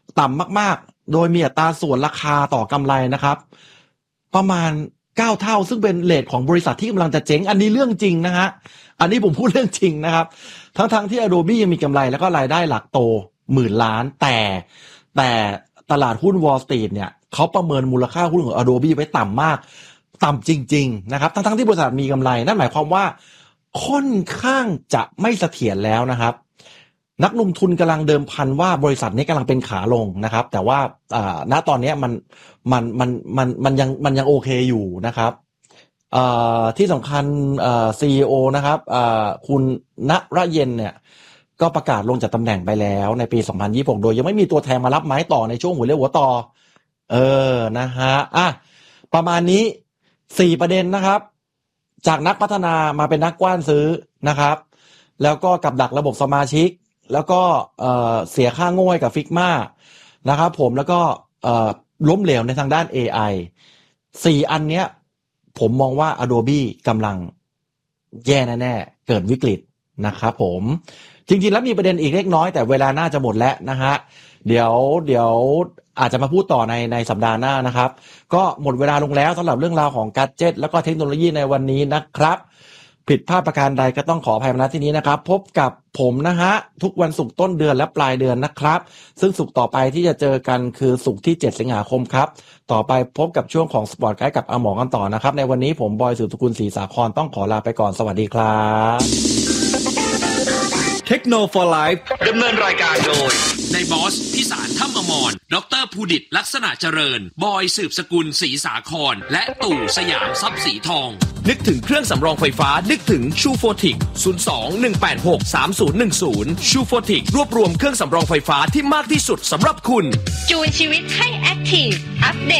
ต่ำมากๆโดยมีอัตราส่วนราคาต่อกำไรนะครับประมาณ9 เท่าซึ่งเป็นเรทของบริษัทที่กำลังจะเจ๊งอันนี้เรื่องจริงนะฮะอันนี้ผมพูดเรื่องจริงนะครับทั้งที่ Adobe ยังมีกำไรแล้วก็รายได้หลักโตหมื่นล้านแต่ตลาดหุ้น Wall Street เนี่ยเขาประเมินมูลค่าหุ้นของ Adobe ไว้ต่ำมากต่ำจริงๆนะครับทั้งที่บริษัทมีกำไรนั่นหมายความว่าค่อนข้างจะไม่เสถียรแล้วนะครับนักลงทุนกำลังเดิมพันว่าบริษัทนี้กำลังเป็นขาลงนะครับแต่ว่าณตอนนี้มันยังโอเคอยู่นะครับที่สำคัญCEO นะครับคุณณรเย็นเนี่ยก็ประกาศลงจากตำแหน่งไปแล้วในปี2026โดยยังไม่มีตัวแทนมารับไม้ต่อในช่วงหัวเรี่ยวหัวต่อนะฮะประมาณนี้4ประเด็นนะครับจากนักพัฒนามาเป็นนักกว้านซื้อนะครับแล้วก็กับดักระบบสมาชิกแล้วก็เสียค่าโง่ให้กับฟิกมานะครับผมแล้วก็ล้มเหลวในทางด้าน AI 4 อันเนี้ยผมมองว่า Adobe กำลังแย่แน่ๆเกิดวิกฤตนะครับผมจริงๆแล้วมีประเด็นอีกเล็กน้อยแต่เวลาน่าจะหมดแล้วนะฮะเดี๋ยวอาจจะมาพูดต่อในสัปดาห์หน้านะครับก็หมดเวลาลงแล้วสำหรับเรื่องราวของแกดเจ็ตแล้วก็เทคโนโลยีในวันนี้นะครับผิดพลาดประการใดก็ต้องขออภัยมาณที่นี้นะครับพบกับผมนะฮะทุกวันศุกร์ต้นเดือนและปลายเดือนนะครับซึ่งศุกร์ต่อไปที่จะเจอกันคือศุกร์ที่7 สิงหาคมครับต่อไปพบกับช่วงของสปอร์ตไกด์กับอาหมอกันต่อนะครับในวันนี้ผมบอยสืบสกุลศรีสาครต้องขอลาไปก่อนสวัสดีครับเทคโนโลยีไลฟ์ดำเนินรายการโดยในบอสพิสารถ้ำอมรดรภูดิตลักษณะเจริญบอยสืบสกุลศรีสาครและตู่สยามทรัพย์สีทองนึกถึงเครื่องสำรองไฟฟ้านึกถึงชูโฟติก02-186-3010ชูโฟติกรวบรวมเครื่องสำรองไฟฟ้าที่มากที่สุดสำหรับคุณจูนชีวิตให้แอคทีฟอัปเด